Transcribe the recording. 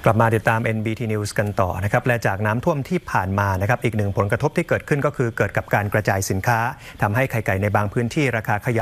กลับมาติดตาม NBT News กันต่อนะครับและจากน้ำท่วมที่ผ่านมานะครับอีกหนึ่งผลกระทบที่เกิดขึ้นก็คือเกิดกับการกระจายสินค้าทำให้ไข่ไก่ในบางพื้นที่ราคาขยับ